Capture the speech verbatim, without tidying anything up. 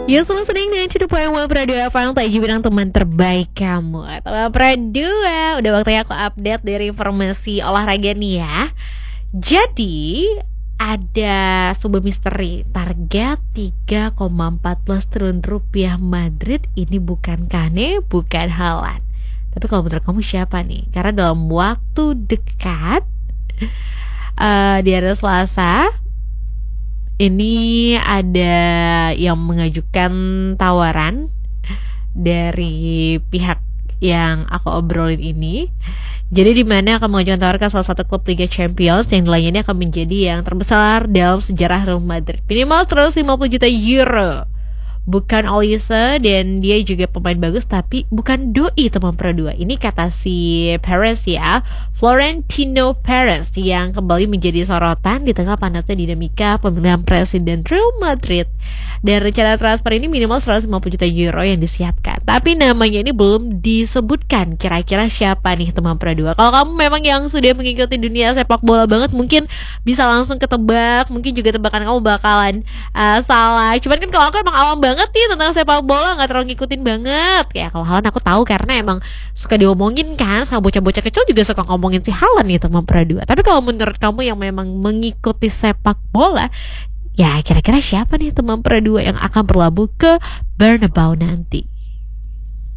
You listening to the point one Pradua F M, Taji bilang teman terbaik kamu. Teman Pradua, udah waktunya aku update dari informasi olahraga nih ya. Jadi ada sebuah misteri, target tiga koma empat belas triliun rupiah Madrid ini bukan Kane, bukan Haaland. Tapi kalau menurut kamu siapa nih? Karena dalam waktu dekat uh, di hari Selasa ini ada yang mengajukan tawaran dari pihak yang aku obrolin ini. Jadi di mana akan mengajukan tawaran ke salah satu klub Liga Champions yang nilainya ini akan menjadi yang terbesar dalam sejarah Real Madrid. Minimal seratus lima puluh juta euro. Bukan Olise, dan dia juga pemain bagus, tapi bukan doi teman Pradua. Ini kata si Perez ya, Florentino Perez, yang kembali menjadi sorotan di tengah panasnya dinamika pemilihan presiden Real Madrid. Dan rencana transfer ini minimal seratus lima puluh juta euro yang disiapkan. Tapi namanya ini belum disebutkan. Kira-kira siapa nih teman Pradua? Kalau kamu memang yang sudah mengikuti dunia sepak bola banget, mungkin bisa langsung ketebak. Mungkin juga tebakan kamu bakalan uh, salah. Cuman kan kalau aku emang awam banget banget nih tentang sepak bola, nggak terlalu ngikutin banget. Ya kalau Haaland aku tahu karena emang suka diomongin kan, sama bocah-bocah kecil juga suka ngomongin si Haaland nih teman Pradua. Tapi kalau menurut kamu yang memang mengikuti sepak bola, ya kira-kira siapa nih teman Pradua yang akan berlabuh ke Bernabeu nanti?